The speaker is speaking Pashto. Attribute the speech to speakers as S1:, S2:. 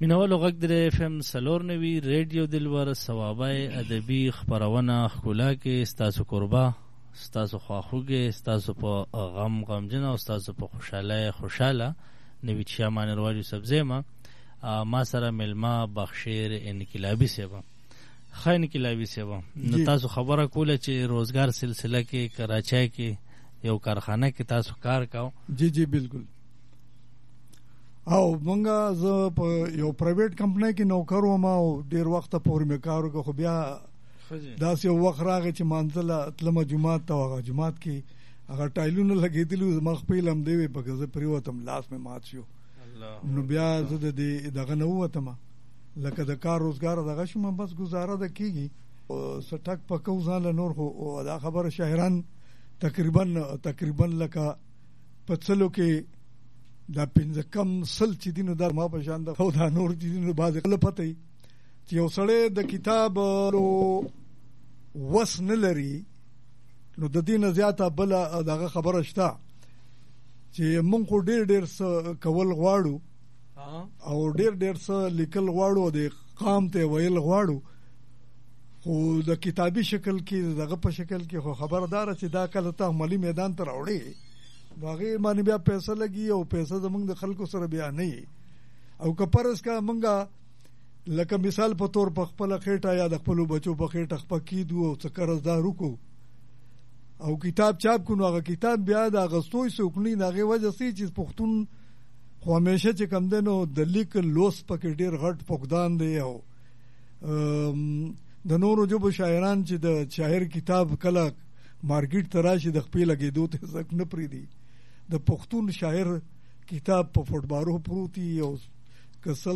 S1: مینوالو غږ د اف ام 94 ریډیو دلور ثوابای ادبي خپرونه ښکلا کې ستاسو قربا ستاسو خواخوږي ستاسو په غمجن او ستاسو په خوشاله نوید شامان رواد یوسف زیما ما سره ملما بخشیر انقلابی سیبا خای انقلابی سیبا نو تاسو خبره کوله چې روزګار سلسله کې کراچۍ کې یو کارخانه کې تاسو کار کاو.
S2: جی بالکل. او مونږه زه په یو پرایویټ کمپنۍ کې نوکر وم او ډیر وخت پورې مې کار وکړ، خو بیا داسې یو وخت راغی چې مانځله تلمه جومات ته، هغه جومات کې هغه ټایلونه لګېدلي وو، زما خپل همدې وې پکې زه پرېوتم، لاس مې مات شو. نو بیا زه د دغه نه ووتم، لکه د کار روزګار دغه شوم، بس ګزاره ده کېږي سټک پکو ځان له نور. خو دا خبره شاعران تقریبا لکه په څلو کې دا 15 کم سل چې دي نو دا ما په شان ده، او دا نور چې دي نو بعضې خپله پته وي چې یو سړی د کتاب وس نه لري، نو د دې نه زیاته بله دغه خبره شته چې مونږ خو ډېر څه کول غواړو او ډېر څه لیکل غواړو، د قام ته ویل غواړو، خو د کتابي شکل کې دغه په شکل کې خو خبرداره چې دا کله ته عملي میدان ته راوړې هغې باندې بیا پیسه لګي، او پیسه زمونږ د خلکو سره بیا نه وي. او که فرض کا مونږه لکه مثال په طور په خپله خېټه یا د خپلو بچو په خېټه خپه کیدو او څه قرضدار وکړو او کتاب چاپ کړو، نو هغه کتاب بیا د اغوستو څوک نه وي. د هغې وجه څه چې پښتون خو همیشه چې کوم دی نو د لیک لوست پکې ډېر غټ فقدان دی، او د نورو ژبو شاعران چې د شاعر کتاب کله مارکیټ ته راشي د خپې لګېدو ته ځک نه پرېږدي. د پښتون شاعر کتاب په فوټبارو پروت وي او که